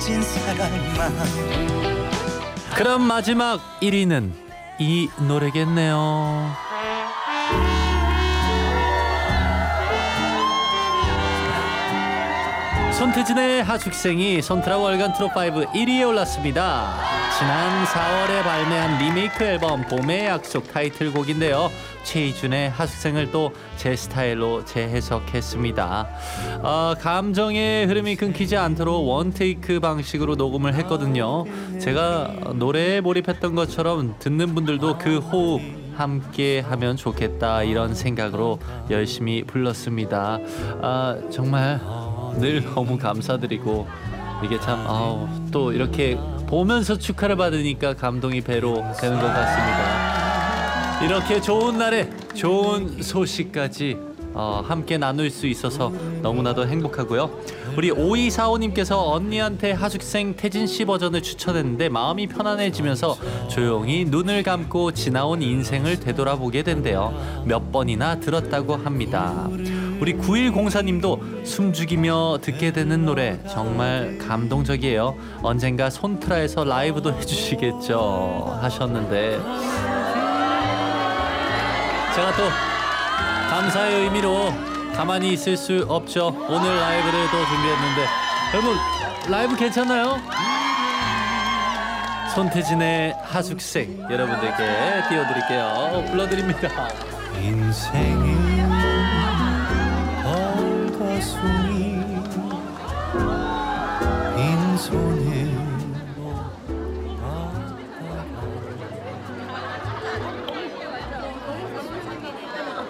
멋진 사랑만. 그럼 마지막 1위는 이 노래겠네요. 손태진의 하숙생이 손트라 월간 트롯5 1위에 올랐습니다. 지난 4월에 발매한 리메이크 앨범 봄의 약속 타이틀곡인데요. 최희준의 하숙생을 또 제 스타일로 재해석했습니다. 감정의 흐름이 끊기지 않도록 원테이크 방식으로 녹음을 했거든요. 제가 노래에 몰입했던 것처럼 듣는 분들도 그 호흡 함께 하면 좋겠다 이런 생각으로 열심히 불렀습니다. 정말 늘 너무 감사드리고 이게 참 또 이렇게 보면서 축하를 받으니까 감동이 배로 되는 것 같습니다. 이렇게 좋은 날에 좋은 소식까지 함께 나눌 수 있어서 너무나도 행복하고요. 우리 5245님께서 언니한테 하숙생 태진씨 버전을 추천했는데 마음이 편안해지면서 조용히 눈을 감고 지나온 인생을 되돌아보게 된대요. 몇 번이나 들었다고 합니다. 우리 9104님도 숨죽이며 듣게 되는 노래 정말 감동적이에요. 언젠가 손트라에서 라이브도 해주시겠죠 하셨는데, 제가 또 감사의 의미로 가만히 있을 수 없죠. 오늘 라이브를 또 준비했는데 여러분 라이브 괜찮나요? 손태진의 하숙생 여러분들께 띄워드릴게요. 불러드립니다. 인생의